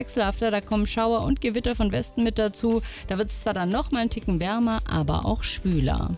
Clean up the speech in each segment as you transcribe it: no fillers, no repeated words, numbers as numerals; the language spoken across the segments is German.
wechselhafter, da kommen Schauer und Gewitter von Westen mit dazu. Da wird es zwar dann noch mal einen Ticken wärmer, aber auch schwüler.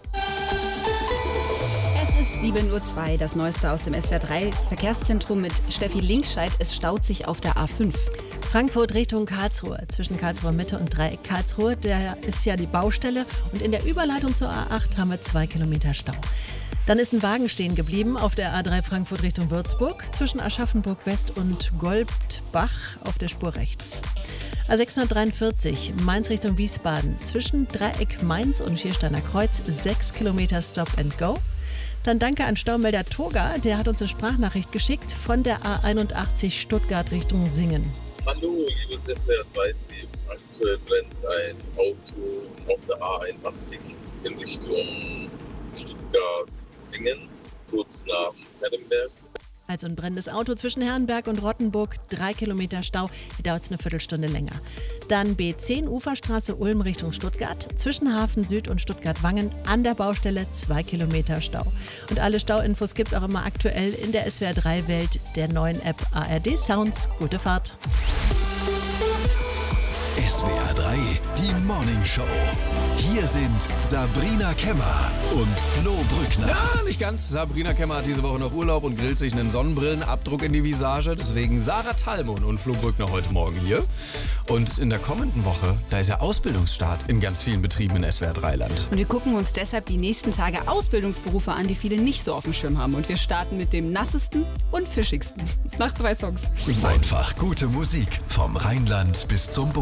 Es ist 7:02 Uhr, das Neueste aus dem SWR 3 Verkehrszentrum mit Steffi Linkscheid. Es staut sich auf der A5. Frankfurt Richtung Karlsruhe, zwischen Karlsruher Mitte und Dreieck Karlsruhe, da ist ja die Baustelle und in der Überleitung zur A8 haben wir 2 Kilometer Stau. Dann ist ein Wagen stehen geblieben auf der A3 Frankfurt Richtung Würzburg, zwischen Aschaffenburg West und Goldbach auf der Spur rechts. A643 Mainz Richtung Wiesbaden, zwischen Dreieck Mainz und Schiersteiner Kreuz 6 Kilometer Stop and Go. Dann danke an Staumelder Toga, der hat uns eine Sprachnachricht geschickt von der A81 Stuttgart Richtung Singen. Hallo, liebes SWR3-Team. Aktuell brennt ein Auto auf der A81 in Richtung Stuttgart-Singen, kurz nach Herrenberg. Also ein brennendes Auto zwischen Herrenberg und Rottenburg, 3 Kilometer Stau, hier dauert es eine Viertelstunde länger. Dann B10 Uferstraße Ulm Richtung Stuttgart, zwischen Hafen Süd und Stuttgart-Wangen an der Baustelle 2 Kilometer Stau. Und alle Stauinfos gibt es auch immer aktuell in der SWR 3 Welt, der neuen App ARD Sounds. Gute Fahrt. SWR 3, die Morning Show. Hier sind Sabrina Kemmer und Flo Brückner. Ja, nicht ganz. Sabrina Kemmer hat diese Woche noch Urlaub und grillt sich einen Sonnenbrillenabdruck in die Visage. Deswegen Sarah Thalmon und Flo Brückner heute Morgen hier. Und in der kommenden Woche, da ist ja Ausbildungsstart in ganz vielen Betrieben in SWR 3-Land. Und wir gucken uns deshalb die nächsten Tage Ausbildungsberufe an, die viele nicht so auf dem Schirm haben. Und wir starten mit dem nassesten und fischigsten. Nach 2 Songs. Einfach gute Musik vom Rheinland bis zum